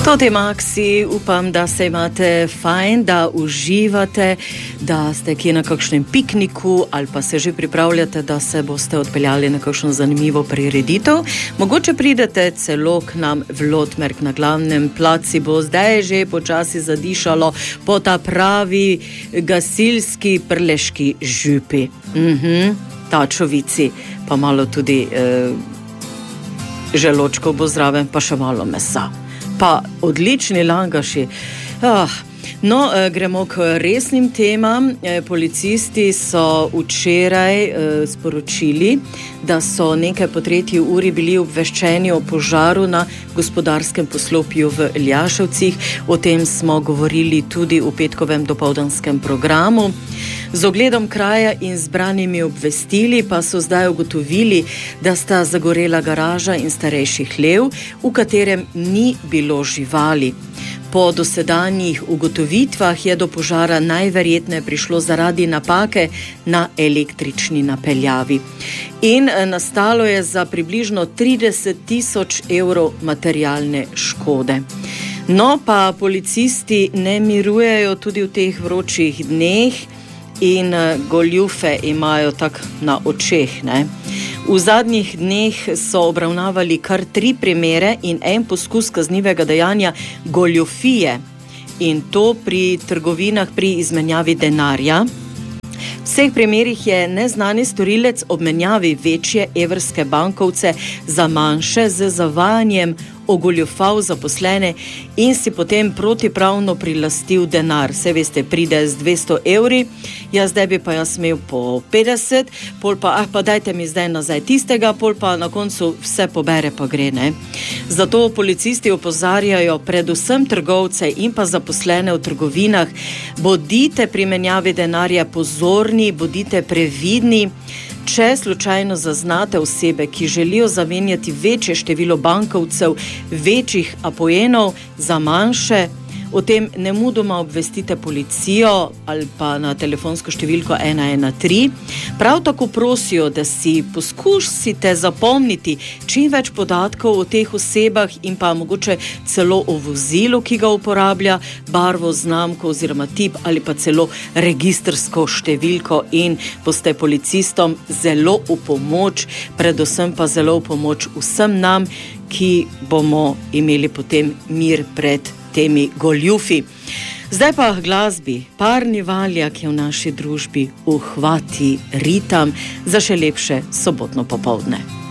Toti Maxi, upam, da se imate fajn, da uživate, da ste kje na kakšnem pikniku ali pa se že pripravljate, da se boste odpeljali na kakšno zanimivo prireditev. Mogoče pridete celo k nam v Lotmerk na glavnem placi, bo zdaj že počasi zadišalo po ta pravi gasilski prleški župi. Tačovici, pa malo tudi želočkov bo zraven, pa še malo mesa. Pa odlični langaši. Gremo k resnim temam. Policisti so včeraj sporočili, da so nekaj po 3. uri bili obveščeni o požaru na gospodarskem poslopju v Iljaševcih. O tem smo govorili tudi v petkovem dopoldanskem programu. Z ogledom kraja in zbranimi obvestili pa so zdaj ugotovili, da sta zagorela garaža in starejši hlev, v katerem ni bilo živali. Po dosedanjih ugotovitvah je do požara najverjetneje prišlo zaradi napake na električni napeljavi. In nastalo je za približno 30.000 evrov materialne škode. No, pa policisti ne mirujejo tudi v teh vročih dneh in goljufe imajo tak na očeh, ne? V zadnjih dneh so obravnavali kar 3 primere in en poskus kaznivega dejanja goljufije, in to pri trgovinah pri izmenjavi denarja. V vseh primerih je neznani storilec obmenjavi večje evrske bankovce za manjše z zavajanjem ogoljufal zaposlene in si potem protipravno prilastil denar. Vse veste, pride z 200 evri, zdaj bi pa jaz imel po 50, pol pa dajte mi zdaj nazaj tistega, pol pa na koncu vse pobere pa gre, ne. Zato policisti opozarjajo predvsem trgovce in pa zaposlene v trgovinah, bodite pri menjavi denarja pozorni, bodite previdni. Če slučajno zaznate osebe, ki želijo zamenjati večje število bankovcev, večjih apoenov za manjše, o tem nemudoma obvestite policijo ali pa na telefonsko številko 113. Prav tako prosijo, da si poskusite zapomniti čim več podatkov o teh osebah in pa mogoče celo o vozilu, ki ga uporablja, barvo, znamko oziroma tip ali pa celo registrsko številko, in boste policistom zelo v pomoč, predvsem pa zelo v pomoč vsem nam, ki bomo imeli potem mir pred temi goljufi. Zdaj pa glasbi. Parni valjak je v naši družbi, uhvati ritam za še lepše sobotno popoldne.